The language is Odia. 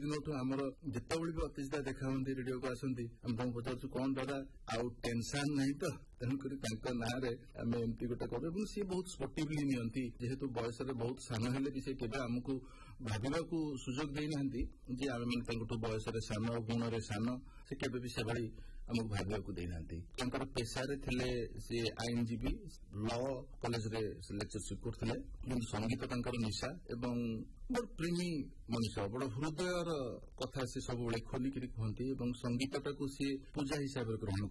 ଦିନଠୁ ଆମର ଯେତେବେଳେ ବି ଅତିଶିତା ଦେଖା ହୁଅନ୍ତି ରେଡିଓକୁ ଆସନ୍ତି ଆମେ ତାଙ୍କୁ ପଚାରୁଛୁ କଣ ଦାଦା ଆଉ ଟେନସନ ନାହିଁ ତ, ତେଣୁକରି ତାଙ୍କ ନାଁରେ ଆମେ ଏମିତି ଗୋଟେ କରୁ ଏବଂ ସିଏ ବହୁତ ସ୍ପୋର୍ଟିଭଲି ନିଅନ୍ତି। ଯେହେତୁ ବୟସରେ ବହୁତ ସାନ ହେଲେ ବି ସେ କେବେ ଆମକୁ ଭାବିବାକୁ ସୁଯୋଗ ଦେଇନାହାନ୍ତି ଯେ ଆମେ ତାଙ୍କଠୁ ବୟସରେ ସାନ, ଗୁଣରେ ସାନ, ସେ କେବେ ବି ସେଭଳି ଆମକୁ ଭାବିବାକୁ ଦେଇନାହାନ୍ତି। ତାଙ୍କର ପେଶାରେ ଥିଲେ ସେ ଆଇନଜୀବୀ, ଲ କଲେଜରେ ଲେକ୍ଚରସିପ୍ କରୁଥିଲେ, କିନ୍ତୁ ସଙ୍ଗୀତ ତାଙ୍କର ନିଶା ଏବଂ ବଡ଼ ପ୍ରେମୀ ମଣିଷ, ବଡ଼ ହୃଦୟର କଥା ସେ ସବୁବେଳେ ଖୋଲିକିରି କୁହନ୍ତି ଏବଂ ସଙ୍ଗୀତଟାକୁ ସିଏ ପୂଜା ହିସାବରେ ଗ୍ରହଣ